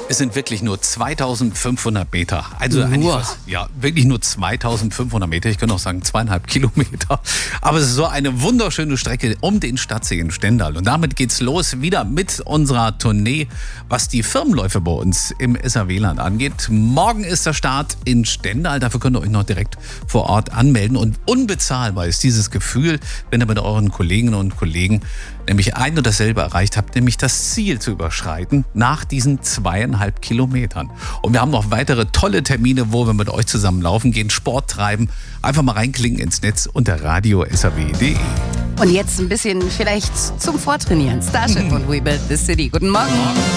Es sind wirklich nur 2500 Meter. Also eigentlich wirklich nur 2500 Meter. Ich könnte auch sagen 2,5 Kilometer. Aber es ist so eine wunderschöne Strecke um den Stadtsee in Stendal. Und damit geht's los wieder mit unserer Tournee, was die Firmenläufe bei uns im SAW-Land angeht. Morgen ist der Start in Stendal. Dafür könnt ihr euch noch direkt vor Ort anmelden. Und unbezahlbar ist dieses Gefühl, wenn ihr mit euren Kolleginnen und Kollegen nämlich ein und dasselbe erreicht habt, nämlich das Ziel zu überschreiten nach diesen 2,5 Kilometern. Und wir haben noch weitere tolle Termine, wo wir mit euch zusammen laufen gehen, Sport treiben. Einfach mal reinklicken ins Netz unter radio.saw.de. Und jetzt ein bisschen vielleicht zum Vortrainieren. Starship und We Build the City. Guten Morgen.